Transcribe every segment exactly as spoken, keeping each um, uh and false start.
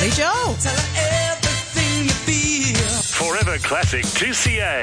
Hey, Joel. Tell her everything you feel. Forever Classic two C A.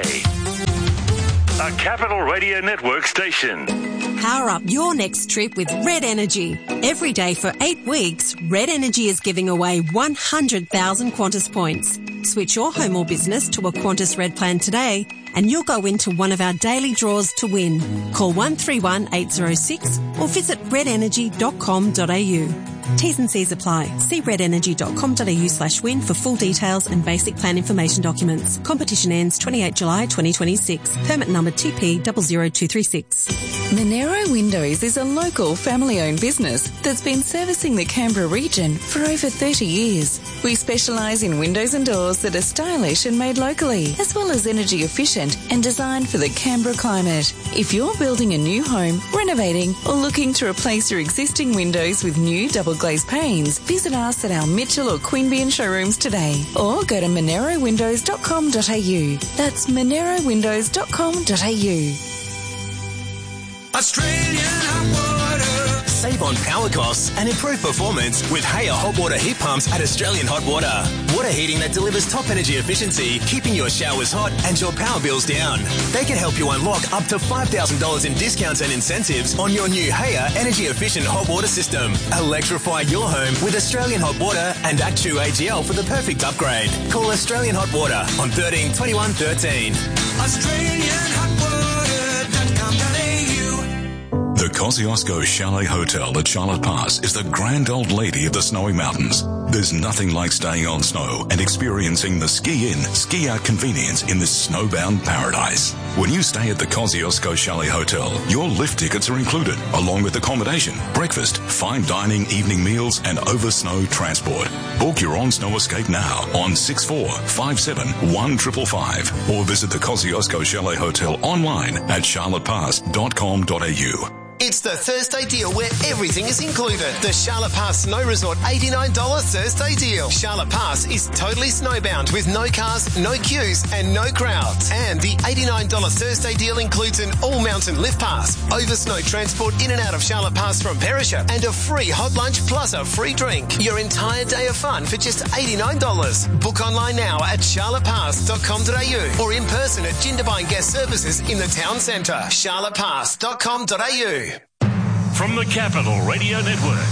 A Capital Radio Network station. Power up your next trip with Red Energy. Every day for eight weeks, Red Energy is giving away one hundred thousand Qantas points. Switch your home or business to a Qantas Red plan today and you'll go into one of our daily draws to win. Call one three one eight zero six or visit red energy dot com dot a u. T's and C's apply. See red energy dot com dot a u slash win for full details and basic plan information documents. Competition ends twenty-eighth of July twenty twenty-six. Permit number T P zero zero two three six. Monero Windows is a local family-owned business that's been servicing the Canberra region for over thirty years. We specialise in windows and doors that are stylish and made locally, as well as energy efficient and designed for the Canberra climate. If you're building a new home, renovating or looking to replace your existing windows with new double glazed panes, visit us at our Mitchell or Queanbeyan showrooms today or go to monero windows dot com dot a u. That's monero windows dot com dot a u. Australian hot water. Save on power costs and improve performance with Haier hot water heat pumps at Australian Hot Water. Water heating that delivers top energy efficiency, keeping your showers hot and your power bills down. They can help you unlock up to five thousand dollars in discounts and incentives on your new Haier energy efficient hot water system. Electrify your home with Australian Hot Water and Actu A G L for the perfect upgrade. Call Australian Hot Water on thirteen twenty-one thirteen. Australian hot water dot com dot a u. The Kosciuszko Chalet Hotel at Charlotte Pass is the grand old lady of the snowy mountains. There's nothing like staying on snow and experiencing the ski-in, ski-out convenience in this snowbound paradise. When you stay at the Kosciuszko Chalet Hotel, your lift tickets are included, along with accommodation, breakfast, fine dining, evening meals, and over-snow transport. Book your on-snow escape now on six four five seven one five five five or visit the Kosciuszko Chalet Hotel online at charlotte pass dot com dot a u. It's the Thursday deal where everything is included. The Charlotte Pass Snow Resort eighty-nine dollars Thursday deal. Charlotte Pass is totally snowbound with no cars, no queues and no crowds. And the eighty-nine dollars Thursday deal includes an all-mountain lift pass, over snow transport in and out of Charlotte Pass from Perisher and a free hot lunch plus a free drink. Your entire day of fun for just eighty-nine dollars. Book online now at charlotte pass dot com dot a u or in person at Jindabyne Guest Services in the town centre. charlotte pass dot com dot a u. From the Capital Radio Network,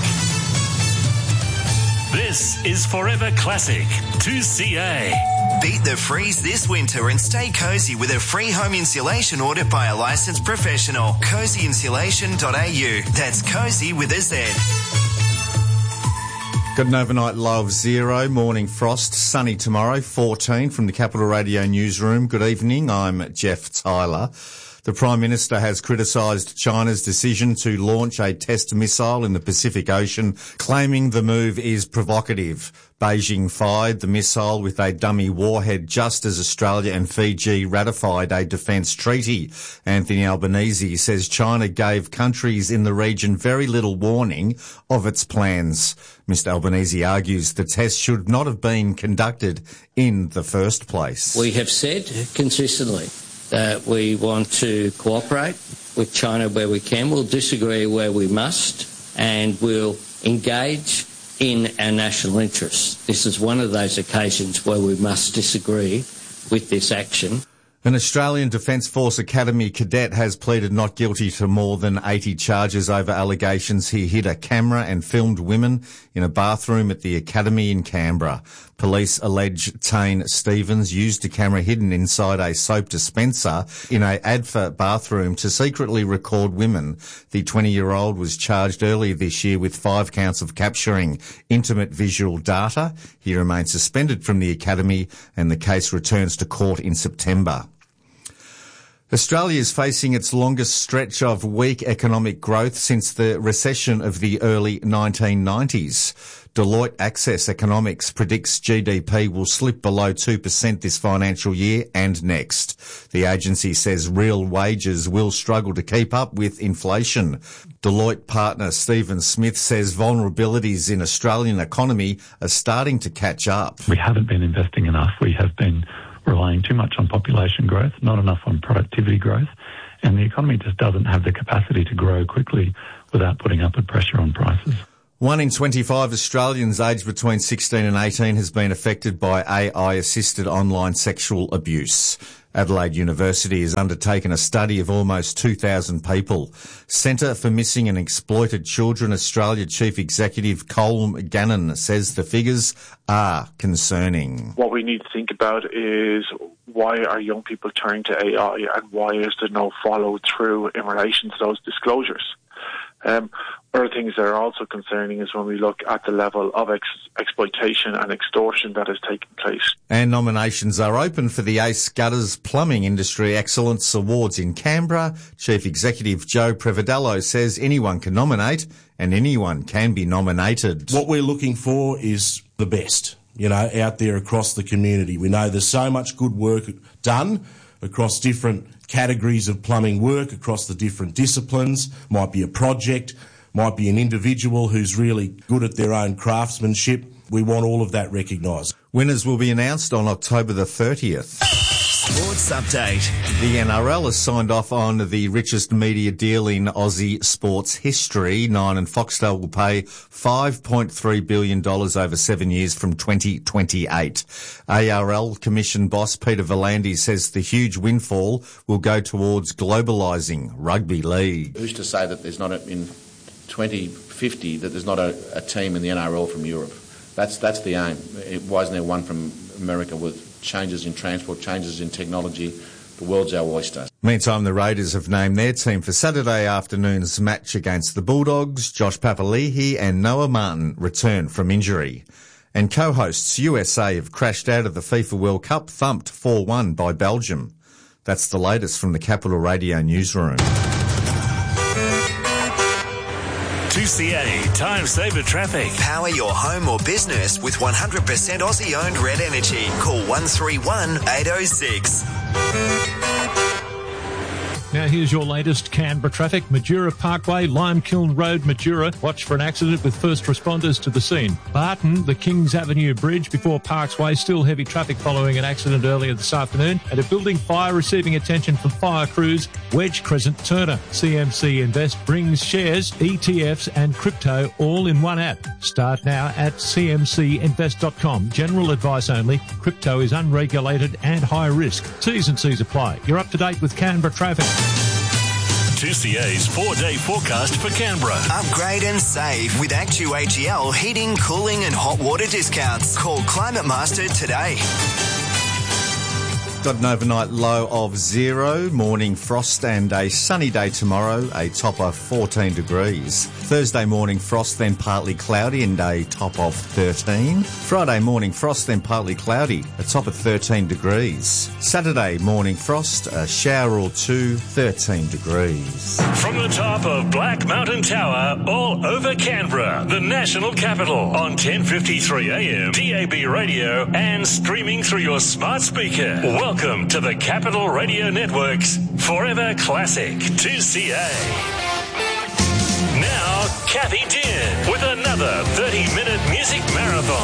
this is Forever Classic two C A. Beat the freeze this winter and stay cosy with a free home insulation order by a licensed professional. cozy insulation dot a u. That's cozy with a Z. Got an overnight low of zero, morning frost, sunny tomorrow, fourteen from the Capital Radio newsroom. Good evening, I'm Jeff Tyler. The Prime Minister has criticised China's decision to launch a test missile in the Pacific Ocean, claiming the move is provocative. Beijing fired the missile with a dummy warhead just as Australia and Fiji ratified a defence treaty. Anthony Albanese says China gave countries in the region very little warning of its plans. Mister Albanese argues the test should not have been conducted in the first place. We have said consistently that we want to cooperate with China where we can. We'll disagree where we must, and we'll engage in our national interests. This is one of those occasions where we must disagree with this action. An Australian Defence Force Academy cadet has pleaded not guilty to more than eighty charges over allegations he hid a camera and filmed women in a bathroom at the Academy in Canberra. Police allege Tane Stevens used a camera hidden inside a soap dispenser in a Adfa bathroom to secretly record women. The twenty-year-old was charged earlier this year with five counts of capturing intimate visual data. He remains suspended from the Academy and the case returns to court in September. Australia is facing its longest stretch of weak economic growth since the recession of the early nineteen nineties. Deloitte Access Economics predicts G D P will slip below two percent this financial year and next. The agency says real wages will struggle to keep up with inflation. Deloitte partner Stephen Smith says vulnerabilities in Australian economy are starting to catch up. We haven't been investing enough. We have been relying too much on population growth, not enough on productivity growth, and the economy just doesn't have the capacity to grow quickly without putting upward pressure on prices. One in twenty-five Australians aged between sixteen and eighteen has been affected by A I-assisted online sexual abuse. Adelaide University has undertaken a study of almost two thousand people. Centre for Missing and Exploited Children Australia Chief Executive Colm Gannon says the figures are concerning. What we need to think about is why are young people turning to A I and why is there no follow-through in relation to those disclosures? Um, other things that are also concerning is when we look at the level of ex- exploitation and extortion that is taking place. And nominations are open for the Ace Gutters Plumbing Industry Excellence Awards in Canberra. Chief Executive Joe Prevedello says anyone can nominate and anyone can be nominated. What we're looking for is the best, you know, out there across the community. We know there's so much good work done across different categories of plumbing work, across the different disciplines. Might be a project, might be an individual who's really good at their own craftsmanship. We want all of that recognised. Winners will be announced on October the thirtieth. Sports Update. The N R L has signed off on the richest media deal in Aussie sports history. Nine and Foxtel will pay five point three billion dollars over seven years from twenty twenty-eight. A R L Commission boss Peter Volandis says the huge windfall will go towards globalising rugby league. Who's to say that there's not a, in twenty fifty that there's not a, a team in the N R L from Europe? That's that's the aim. It, why isn't there one from America with changes in transport, changes in technology? The world's our oyster. Meantime, the Raiders have named their team for Saturday afternoon's match against the Bulldogs. Josh Papali'i and Noah Martin return from injury. And co-hosts U S A have crashed out of the FIFA World Cup, thumped four one by Belgium. That's the latest from the Capital Radio newsroom. two C A Time Saver Traffic. Power your home or business with one hundred percent Aussie-owned Red Energy. Call one three one, eight oh six. Now here's your latest Canberra traffic. Majura Parkway, Limekiln Road, Majura. Watch for an accident with first responders to the scene. Barton, the Kings Avenue Bridge before Parks Way, still heavy traffic following an accident earlier this afternoon. And a building fire receiving attention from fire crews. Wedge Crescent Turner. C M C Invest brings shares, E T Fs and crypto all in one app. Start now at c m c invest dot com. General advice only. Crypto is unregulated and high risk. T's and C's apply. You're up to date with Canberra traffic. two C A's four-day forecast for Canberra. Upgrade and save with Actu A G L heating, cooling and hot water discounts. Call Climate Master today. Got an overnight low of zero, morning frost and a sunny day tomorrow, a top of fourteen degrees. Thursday morning frost, then partly cloudy and a top of thirteen. Friday morning frost, then partly cloudy, a top of thirteen degrees. Saturday morning frost, a shower or two, thirteen degrees. From the top of Black Mountain Tower, all over Canberra, the national capital, on ten fifty-three A M, D A B radio and streaming through your smart speaker. Welcome to the Capital Radio Network's Forever Classic two C A. Now, Kathy Dean with another thirty-minute music marathon.